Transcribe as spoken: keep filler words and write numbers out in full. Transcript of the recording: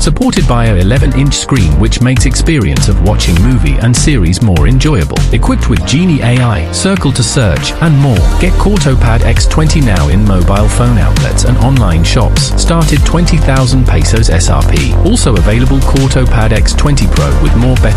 Supported by a eleven inch screen which makes experience of watching movie and series more enjoyable. Equipped with Genie A I, Circle to Search, and more. Get CortoPad X twenty now in mobile phone outlets and online shops. Started twenty thousand pesos S R P. Also available CortoPad X twenty Pro with more better